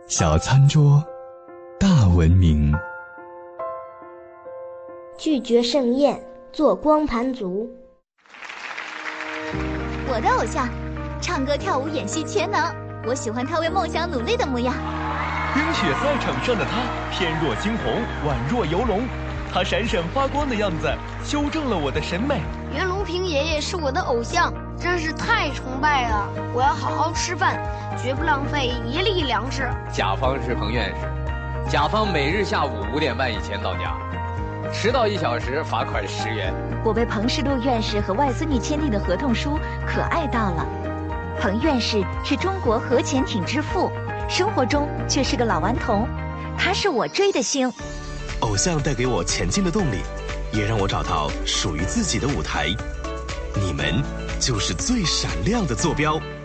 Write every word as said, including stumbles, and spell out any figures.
小餐桌，大文明。 拒绝盛宴，做光盘族。 我的偶像，唱歌跳舞演戏全能，我喜欢他为梦想努力的模样。 冰雪赛场上的他，翩若惊鸿，宛若游龙，他闪闪发光的样子，修正了我的审美。 袁隆平爷爷是我的偶像，真是太崇拜了！我要好好吃饭，绝不浪费一粒粮食。 甲方是彭院士，甲方每日下午五点半以前到家，迟到一小时罚款十元。 我为彭世禄院士和外孙女签订的合同书可爱到了。彭院士是中国核潜艇之父，生活中却是个老顽童，他是我追的星。 偶像带给我前进的动力，也让我找到属于自己的舞台。你们就是最闪亮的坐标。